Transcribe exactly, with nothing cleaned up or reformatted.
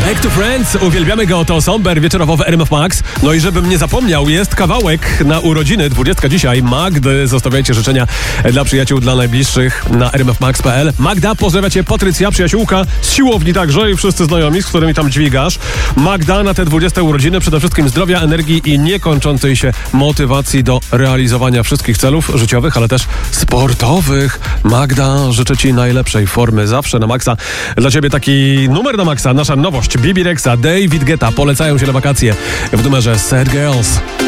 Back to Friends, uwielbiamy go, to Somber wieczorowo w R M F Max. No i żebym nie zapomniał, jest kawałek na urodziny, dwudziestka dzisiaj, Magdy. Zostawiajcie życzenia dla przyjaciół, dla najbliższych na r m f max kropka p l. Magda, pozdrawia cię Patrycja, przyjaciółka z siłowni także i wszyscy znajomi, z którymi tam dźwigasz. Magda, na te dwudzieste urodziny przede wszystkim zdrowia, energii i niekończącej się motywacji do realizowania wszystkich celów życiowych, ale też sportowych. Magda, życzę ci najlepszej formy, zawsze na maksa. Dla ciebie taki numer na maksa, nasza nowość. Bibi Rexha, David Guetta polecają się na wakacje w numerze Sad Girls.